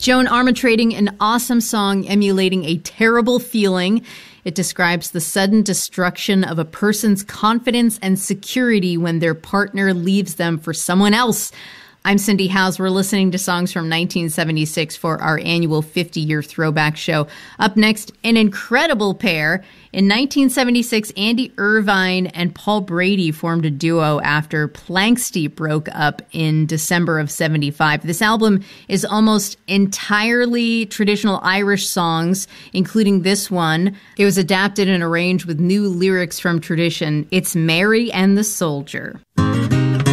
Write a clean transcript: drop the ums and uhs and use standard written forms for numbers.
Joan Armatrading, an awesome song emulating a terrible feeling. It describes the sudden destruction of a person's confidence and security when their partner leaves them for someone else. I'm Cindy Howes. We're listening to songs from 1976 for our annual 50-year throwback show. Up next, an incredible pair. In 1976, Andy Irvine and Paul Brady formed a duo after Planxty broke up in December of 75. This album is almost entirely traditional Irish songs, including this one. It was adapted and arranged with new lyrics from tradition. It's Mary and the Soldier.